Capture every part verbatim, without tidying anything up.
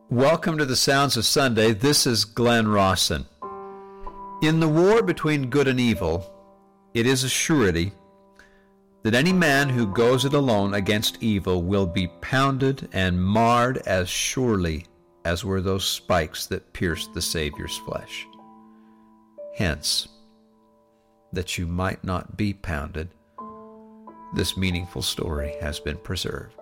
Welcome to the Sounds of Sunday. This is Glenn Rawson. In the war between good and evil, it is a surety that any man who goes it alone against evil will be pounded and marred as surely as were those spikes that pierced the Savior's flesh. Hence, that you might not be pounded, this meaningful story has been preserved.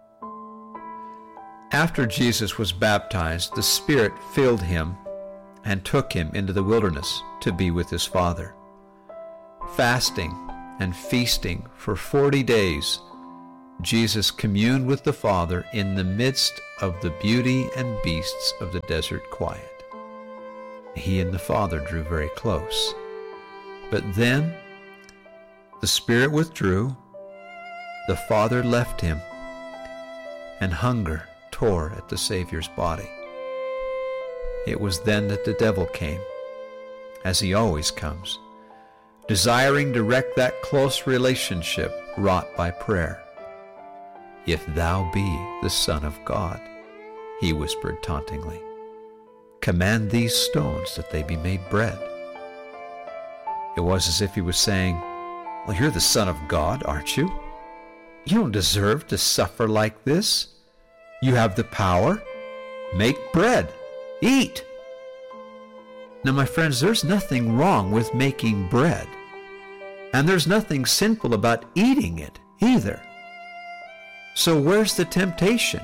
After Jesus was baptized, the Spirit filled him and took him into the wilderness to be with his Father. Fasting and feasting for forty days, Jesus communed with the Father in the midst of the beauty and beasts of the desert quiet. He and the Father drew very close. But then the Spirit withdrew, the Father left him, and hunger tore at the Savior's body. It was then that the devil came, as he always comes, desiring to wreck that close relationship wrought by prayer. "If thou be the Son of God," he whispered tauntingly, "command these stones that they be made bread." It was as if he was saying, "Well, you're the Son of God, aren't you? You don't deserve to suffer like this. You have the power. Make bread. Eat." Now, my friends, there's nothing wrong with making bread. And there's nothing sinful about eating it either. So where's the temptation?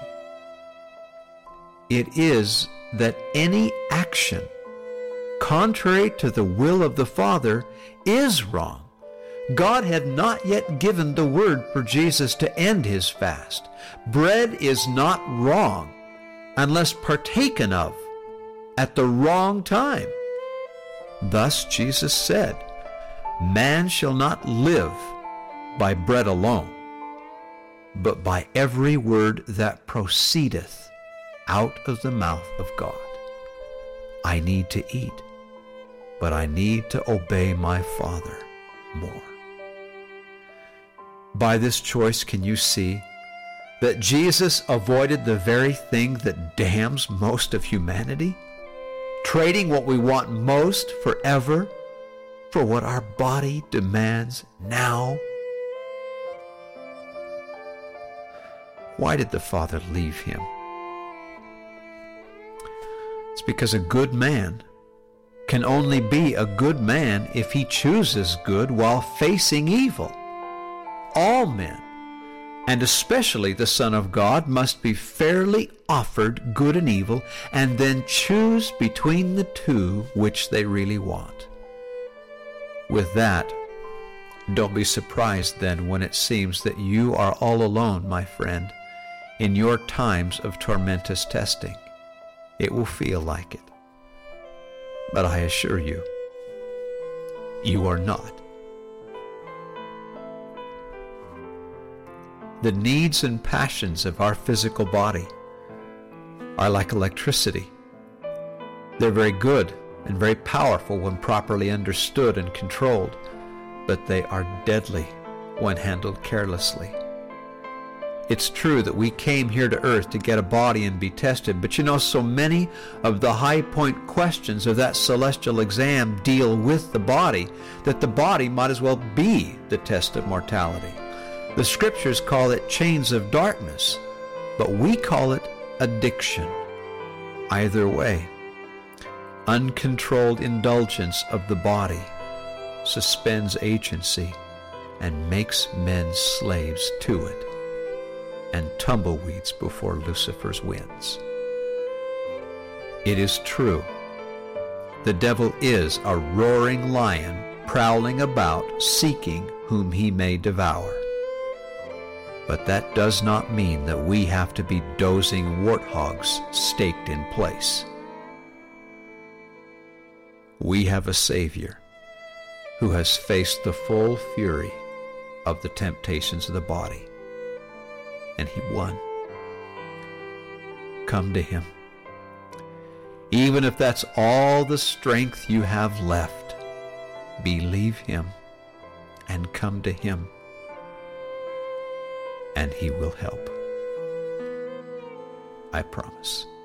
It is that any action contrary to the will of the Father is wrong. God had not yet given the word for Jesus to end his fast. Bread is not wrong unless partaken of at the wrong time. Thus Jesus said, "Man shall not live by bread alone, but by every word that proceedeth out of the mouth of God." I need to eat, but I need to obey my Father more. By this choice, can you see that Jesus avoided the very thing that damns most of humanity? Trading what we want most forever for what our body demands now? Why did the Father leave him? It's because a good man can only be a good man if he chooses good while facing evil. All men, and especially the Son of God, must be fairly offered good and evil and then choose between the two which they really want. With that, don't be surprised then when it seems that you are all alone, my friend, in your times of tormentous testing. It will feel like it. But I assure you, you are not. The needs and passions of our physical body are like electricity. They're very good and very powerful when properly understood and controlled, but they are deadly when handled carelessly. It's true that we came here to earth to get a body and be tested, but you know, so many of the high point questions of that celestial exam deal with the body that the body might as well be the test of mortality. The scriptures call it chains of darkness, but we call it addiction. Either way, uncontrolled indulgence of the body suspends agency and makes men slaves to it, and tumbleweeds before Lucifer's winds. It is true, the devil is a roaring lion prowling about, seeking whom he may devour. But that does not mean that we have to be dozing warthogs staked in place. We have a Savior who has faced the full fury of the temptations of the body, and he won. Come to him. Even if that's all the strength you have left, believe him and come to him, and he will help. I promise.